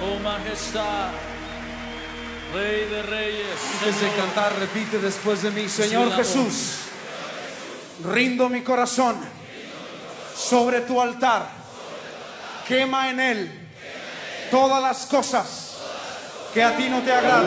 Oh majestad, Rey de Reyes. Antes de cantar, repite después de mí: Señor Sí, Jesús, rindo mi corazón sobre tu altar. Quema en él todas las cosas que a ti no te agradan.